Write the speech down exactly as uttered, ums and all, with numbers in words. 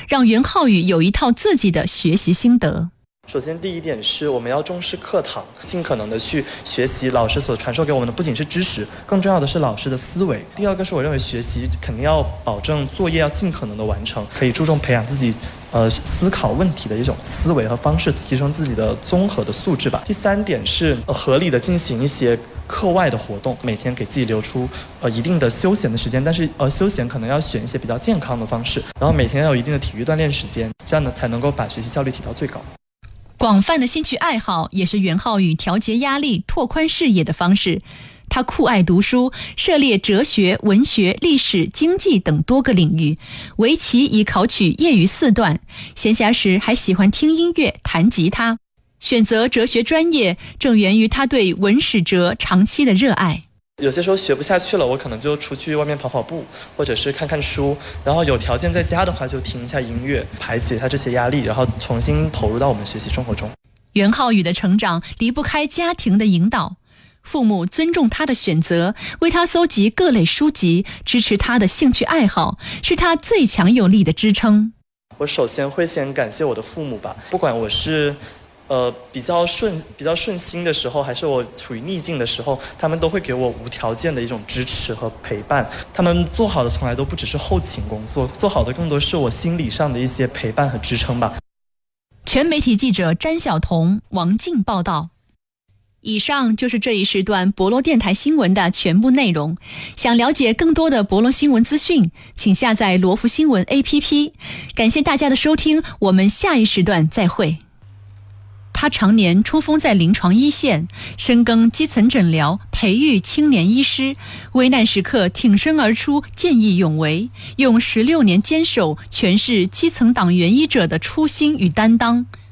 让袁浩宇有一套自己的学习心得。 首先第一点是我们要重视课堂，尽可能的去学习老师所传授给我们的不仅是知识，更重要的是老师的思维。第二个是我认为学习肯定要保证作业要尽可能的完成，可以注重培养自己呃思考问题的一种思维和方式，提升自己的综合的素质吧。第三点是、呃、合理的进行一些课外的活动，每天给自己留出呃一定的休闲的时间，但是呃休闲可能要选一些比较健康的方式，然后每天要有一定的体育锻炼时间，这样呢才能够把学习效率提到最高。 广泛的兴趣爱好也是袁浩宇调节压力、拓宽视野的方式。他酷爱读书，涉猎哲学、文学、历史、经济等多个领域，围棋已考取业余四段，闲暇时还喜欢听音乐、弹吉他。选择哲学专业，正源于他对文史哲长期的热爱。 有些时候学不下去了，我可能就出去外面跑跑步，或者是看看书，然后有条件在家的话就听一下音乐，排解一下这些压力，然后重新投入到我们学习生活中。 袁浩宇的成长离不开家庭的引导，父母尊重他的选择，为他搜集各类书籍，支持他的兴趣爱好，是他最强有力的支撑。 我首先会先感谢我的父母吧，不管我是呃，比较顺比较顺心的时候，还是我处于逆境的时候，他们都会给我无条件的一种支持和陪伴。他们做好的从来都不只是后勤工作，做好的更多是我心理上的一些陪伴和支撑吧。 全媒体记者詹晓彤、王静报道。以上就是这一时段博罗电台新闻的全部内容。想了解更多的博罗新闻资讯，请下载罗福新闻 A P P。感谢大家的收听，我们下一时段再会。他常年冲锋在临床一线，深耕基层诊疗，培育青年医师，危难时刻挺身而出，见义勇为，用十六年坚守诠释基层党员医者的初心与担当。